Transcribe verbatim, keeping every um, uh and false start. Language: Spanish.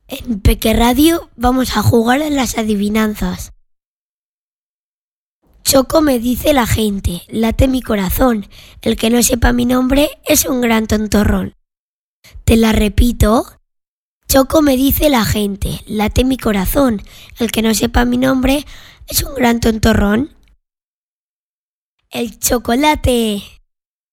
En Peque Radio vamos a jugar a las adivinanzas. Choco me dice la gente, late mi corazón, el que no sepa mi nombre es un gran tontorrón. Te la repito. Choco me dice la gente, late mi corazón, el que no sepa mi nombre es un gran tontorrón. El chocolate.